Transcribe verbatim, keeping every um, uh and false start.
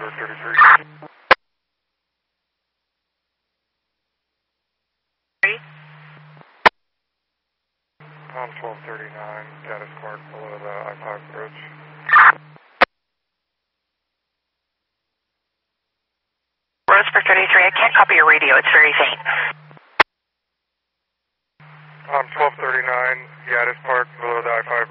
Road thirty-three. On twelve thirty-nine, Gaddis Park, below the I five bridge. Roseburg thirty-three, I can't copy your radio, it's very faint. On twelve thirty-nine, Gaddis Park, below the I five